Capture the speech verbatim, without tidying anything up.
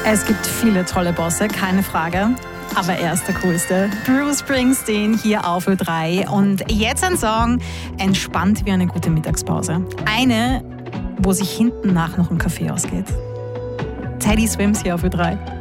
Es gibt viele tolle Bosse, keine Frage. Aber er ist der Coolste. Bruce Springsteen hier auf Ö drei. Und jetzt ein Song, entspannt wie eine gute Mittagspause. Eine, wo sich hinten nach noch ein Kaffee ausgeht. Teddy Swims hier auf Ö drei.